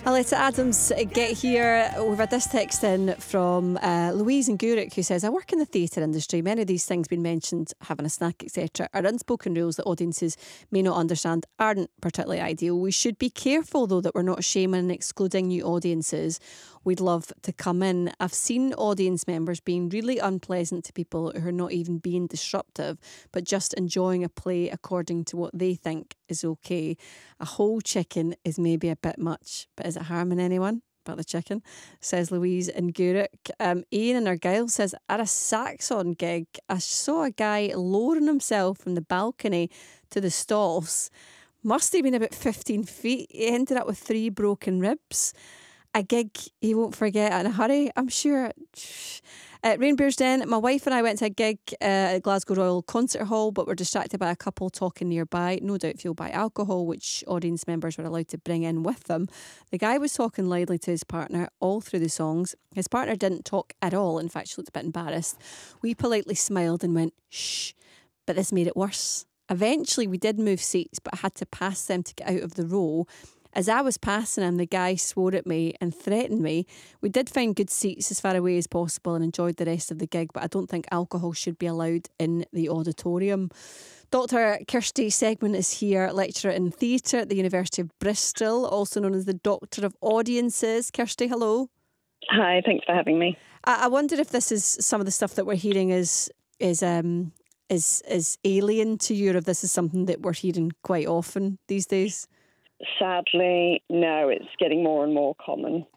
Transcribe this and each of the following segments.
Aletta Adams, get here. We've had this text in from Louise in Gourock, who says, I work in the theatre industry. Many of these things being mentioned, having a snack, etc., are unspoken rules that audiences may not understand, aren't particularly ideal. We should be careful, though, that we're not shaming and excluding new audiences we'd love to come in. I've seen audience members being really unpleasant to people who are not even being disruptive, but just enjoying a play according to what they think is okay. A whole chicken is maybe a bit much, but is it harming anyone? About the chicken, says Louise in Gourock. Ian in Argyll says, at a Saxon gig, I saw a guy lowering himself from the balcony to the stalls. Must have been about 15 feet. He ended up with 3 broken ribs. A gig he won't forget in a hurry, I'm sure. Rainbow's Den, my wife and I went to a gig at Glasgow Royal Concert Hall, but were distracted by a couple talking nearby, no doubt fueled by alcohol, which audience members were allowed to bring in with them. The guy was talking loudly to his partner all through the songs. His partner didn't talk at all. In fact, she looked a bit embarrassed. We politely smiled and went, shh, but this made it worse. Eventually, we did move seats, but I had to pass them to get out of the row. As I was passing him, the guy swore at me and threatened me. We did find good seats as far away as possible and enjoyed the rest of the gig, but I don't think alcohol should be allowed in the auditorium. Dr. Kirsty Segman is here, lecturer in theatre at the University of Bristol, also known as the Doctor of Audiences. Kirsty, hello. Hi, thanks for having me. I wonder if this is some of the stuff that we're hearing is alien to you, or if this is something that we're hearing quite often these days. Sadly, no, it's getting more and more common.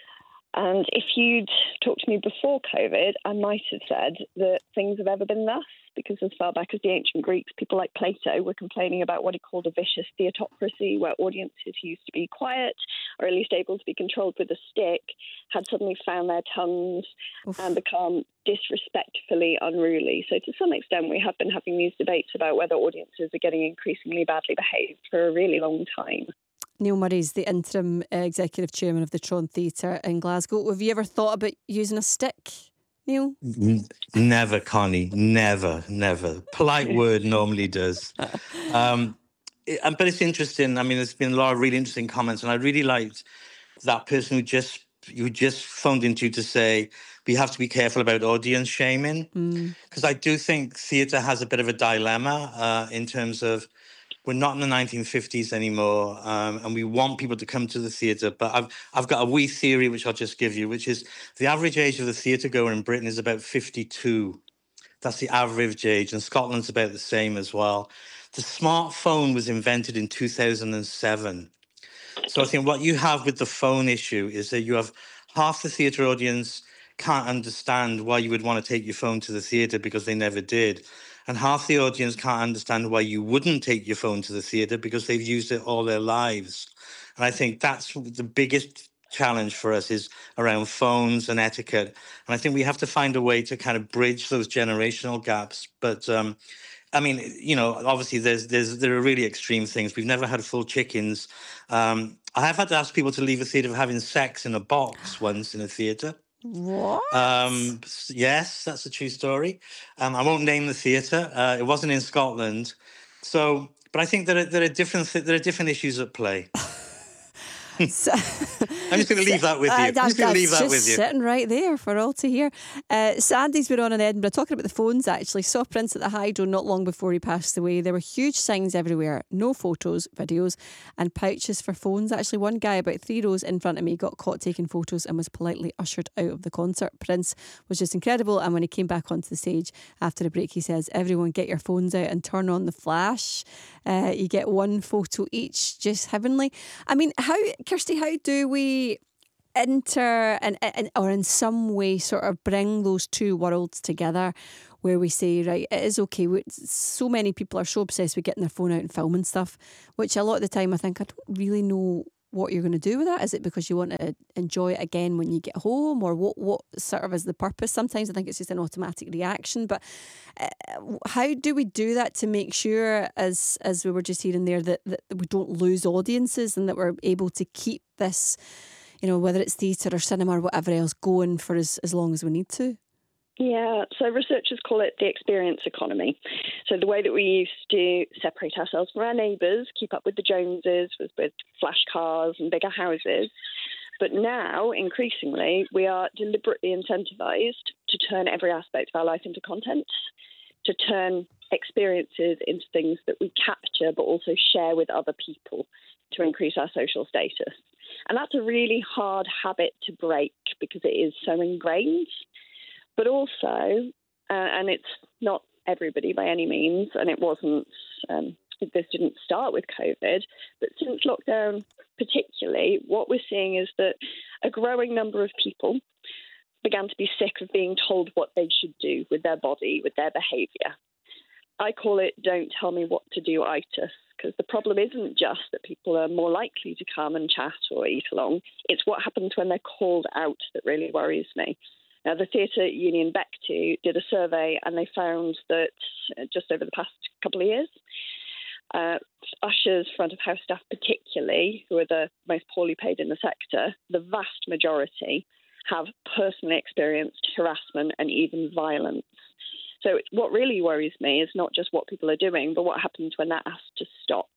And if you'd talked to me before COVID, I might have said that things have ever been thus, because as far back as the ancient Greeks, people like Plato were complaining about what he called a vicious theatocracy, where audiences who used to be quiet, or at least able to be controlled with a stick, had suddenly found their tongues and become disrespectfully unruly. So to some extent, we have been having these debates about whether audiences are getting increasingly badly behaved for a really long time. Neil Murray's the interim executive chairman of the Tron Theatre in Glasgow. Have you ever thought about using a stick, Neil? Never, Connie. Never. Polite word normally does. But it's interesting. I mean, there's been a lot of really interesting comments, and I really liked that person who just phoned into to say we have to be careful about audience shaming, because I do think theatre has a bit of a dilemma in terms of we're not in the 1950s anymore, and we want people to come to the theatre. But I've got a wee theory which I'll just give you, which is the average age of the theatre goer in Britain is about 52. That's the average age, and Scotland's about the same as well. The smartphone was invented in 2007. So I think what you have with the phone issue is that you have half the theatre audience can't understand why you would want to take your phone to the theatre because they never did. And half the audience can't understand why you wouldn't take your phone to the theatre because they've used it all their lives. And I think that's the biggest challenge for us, is around phones and etiquette. And I think we have to find a way to kind of bridge those generational gaps. But I mean, you know, obviously there are really extreme things. We've never had full chickens. I have had to ask people to leave a theatre for having sex in a box once in a theatre. What? Yes, that's a true story. I won't name the theatre. It wasn't in Scotland. So, but I think there are different issues at play. So, I'm just going to leave that with you. I'm just going to leave that with you. Sitting right there for all to hear. Sandy's been on in Edinburgh talking about the phones, actually. Saw Prince at the Hydro not long before he passed away. There were huge signs everywhere. No photos, videos and pouches for phones. Actually, one guy about 3 rows in front of me got caught taking photos and was politely ushered out of the concert. Prince was just incredible. And when he came back onto the stage after the break, he says, everyone get your phones out and turn on the flash. You get 1 photo each. Just heavenly. I mean, Kirsty, how do we enter and or in some way sort of bring those two worlds together where we say, right, it is okay. So many people are so obsessed with getting their phone out and filming stuff, which a lot of the time I think, I don't really know what you're going to do with that. Is it because you want to enjoy it again when you get home, or what sort of is the purpose? Sometimes I think it's just an automatic reaction, but how do we do that to make sure, as we were just hearing there, that we don't lose audiences and that we're able to keep this, you know, whether it's theatre or cinema or whatever else, going for as long as we need to? Yeah, so researchers call it the experience economy. So the way that we used to separate ourselves from our neighbours, keep up with the Joneses, was with flash cars and bigger houses. But now, increasingly, we are deliberately incentivized to turn every aspect of our life into content, to turn experiences into things that we capture but also share with other people to increase our social status. And that's a really hard habit to break because it is so ingrained. But also, and it's not everybody by any means, and it wasn't, this didn't start with COVID, but since lockdown particularly, what we're seeing is that a growing number of people began to be sick of being told what they should do with their body, with their behaviour. I call it don't tell me what to do itis, because the problem isn't just that people are more likely to come and chat or eat along. It's what happens when they're called out that really worries me. Now, the Theatre Union Bectu did a survey and they found that just over the past couple of years, ushers, front of house staff particularly, who are the most poorly paid in the sector, the vast majority have personally experienced harassment and even violence. So what really worries me is not just what people are doing, but what happens when that has to stop.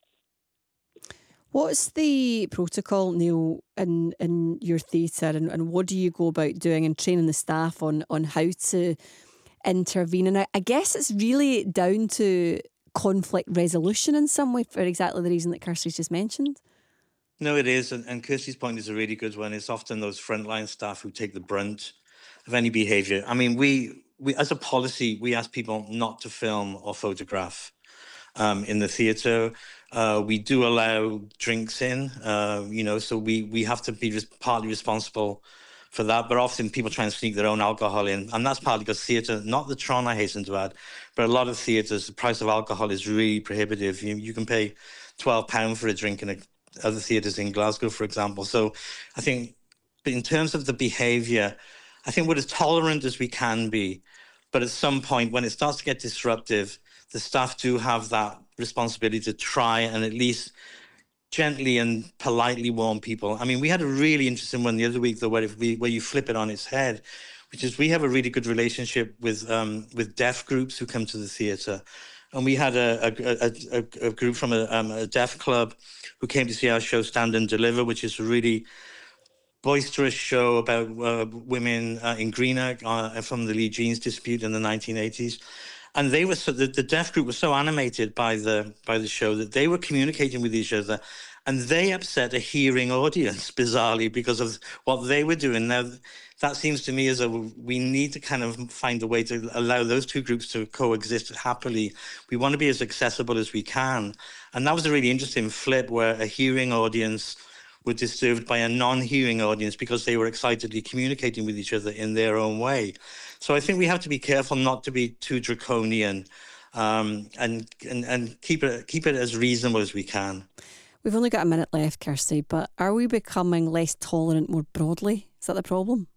What's the protocol, Neil, in your theatre, and what do you go about doing and training the staff on how to intervene? And I guess it's really down to conflict resolution in some way for exactly the reason that Kirsty's just mentioned. No, it is. And Kirsty's point is a really good one. It's often those frontline staff who take the brunt of any behaviour. I mean, we as a policy, we ask people not to film or photograph in the theatre. We do allow drinks in, so we have to be partly responsible for that. But often people try and sneak their own alcohol in. And that's partly because theatre, not the Tron, I hasten to add, but a lot of theatres, the price of alcohol is really prohibitive. You can pay £12 for a drink in other theatres in Glasgow, for example. So I think in terms of the behaviour, I think we're as tolerant as we can be. But at some point, when it starts to get disruptive, the staff do have that responsibility to try and at least gently and politely warn people. I mean, we had a really interesting one the other week, though, where you flip it on its head, which is we have a really good relationship with deaf groups who come to the theatre. And we had a group from a deaf club who came to see our show Stand and Deliver, which is a really boisterous show about women in Greenock from the Lee Jeans dispute in the 1980s. And they were the deaf group was so animated by the show that they were communicating with each other, and they upset a hearing audience bizarrely because of what they were doing. Now, that seems to me as we need to kind of find a way to allow those two groups to coexist happily. We want to be as accessible as we can, and that was a really interesting flip where a hearing audience were disturbed by a non-hearing audience because they were excitedly communicating with each other in their own way. So I think we have to be careful not to be too draconian and keep it as reasonable as we can. We've only got a minute left, Kirsty, but are we becoming less tolerant more broadly? Is that the problem?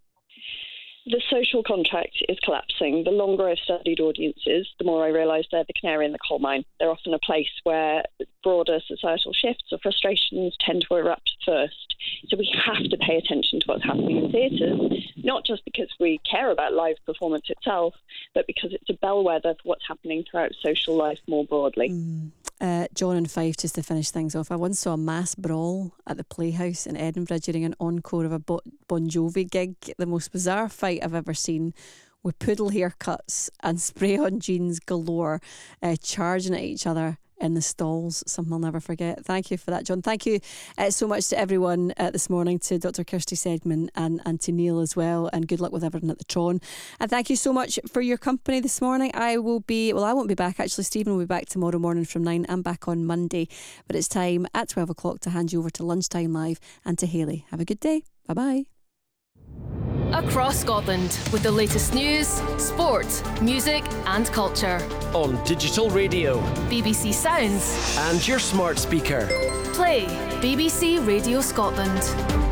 The social contract is collapsing. The longer I've studied audiences, the more I realise they're the canary in the coal mine. They're often a place where broader societal shifts or frustrations tend to erupt first. So we have to pay attention to what's happening in theatres, not just because we care about live performance itself, but because it's a bellwether for what's happening throughout social life more broadly. John and Fife, just to finish things off, I once saw a mass brawl at the Playhouse in Edinburgh during an encore of a Bon Jovi gig. The most bizarre fight I've ever seen, with poodle haircuts and spray-on jeans galore, charging at each other in the stalls. Something I'll never forget. Thank you for that, John. Thank you so much to everyone this morning, to Dr. Kirsty Sedgman and to Neil as well, and good luck with everything at the Tron. And thank you so much for your company this morning. I won't be back actually. Stephen will be back tomorrow morning from 9. I'm back on Monday, but it's time at 12 o'clock to hand you over to Lunchtime Live and to Hayley. Have a good day. Bye-bye. Across Scotland with the latest news, sport, music and culture. On digital radio, BBC Sounds and your smart speaker. Play BBC Radio Scotland.